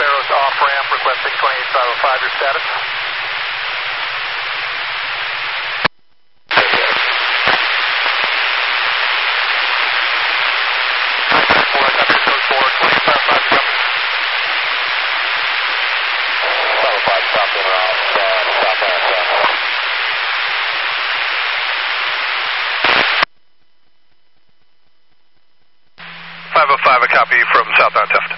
Barrows off-ramp, requesting 28505, your status? 505, a copy from southbound Tufts.